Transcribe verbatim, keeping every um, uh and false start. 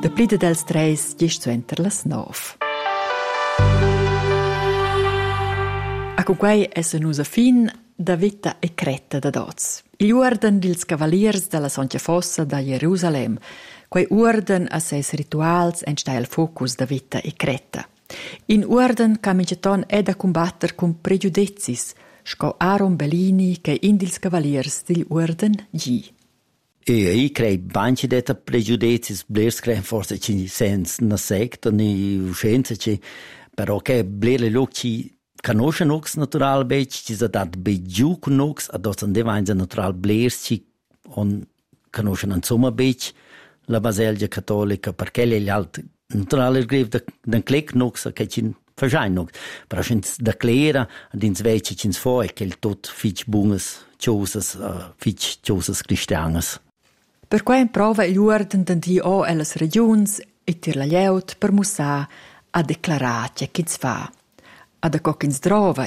De plida dels treis gest suenter las nov. A con quai essa nusa fin da vita e cretta da dots. Il orden dils cavaliers della Santa Fossa da Gerusalem, quai orden a ses rituals en sta il focus da vita e cretta. In orden caminciaton è da combatter con pregiudezis, sco Aaron Bellini che in dils cavaliers del orden gi. E io crei banci detta pregiudezis, blers crei forse ci sens na secta ni uscenza ci, però che blerle loc ci conosce nox natural bec, ci sa dat be giù con nox, ad os andevainza natural blers ci on conosce insomma bec la baselgia cattolica, perché gli altri natural il grev da clic nox che ci faschein nox, però cins da clera ad ins vece cins foi che il tot fich bungas ciosas, uh, fich ciosas cristianas. Per quai in prova gli orden d'andi o e las regions e tir la lieut per mussà a declarare che chi fa. Ad a co che drova